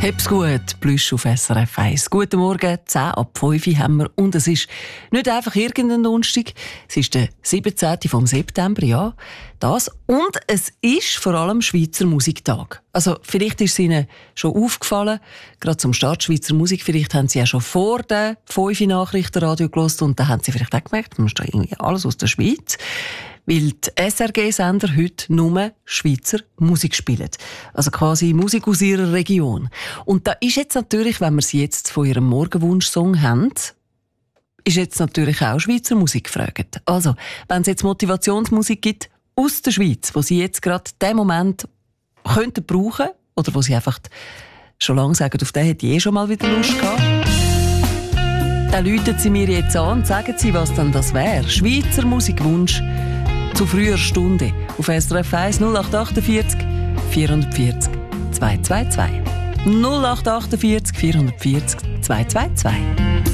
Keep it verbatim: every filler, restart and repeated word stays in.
Hab's gut, Plüsch auf S R F eins. Guten Morgen, zehn ab fünf haben wir. Und es ist nicht einfach irgendein Donnerstag, es ist der siebzehnte vom September, ja, das. Und es ist vor allem Schweizer Musiktag. Also vielleicht ist es Ihnen schon aufgefallen, gerade zum Start Schweizer Musik, vielleicht haben Sie ja schon vor den fünf Nachrichtenradio gehört und dann haben Sie vielleicht auch gemerkt, man ist da irgendwie alles aus der Schweiz. Weil die S R G-Sender heute nur Schweizer Musik spielen. Also quasi Musik aus ihrer Region. Und da ist jetzt natürlich, wenn wir sie jetzt von ihrem Morgenwunsch-Song haben, ist jetzt natürlich auch Schweizer Musik gefragt. Also, wenn es jetzt Motivationsmusik gibt aus der Schweiz, wo sie jetzt gerade den Moment könnten brauchen, oder wo sie einfach schon lange sagen, auf den hätte ich eh schon mal wieder Lust gehabt, dann läuten sie mir jetzt an und sagen sie, was denn das wäre. Schweizer Musikwunsch zu früher Stunde auf S R F eins null acht achtundvierzig vierhundertvierzig zweihundertzweiundzwanzig. null acht achtundvierzig vierhundertvierzig zweihundertzweiundzwanzig.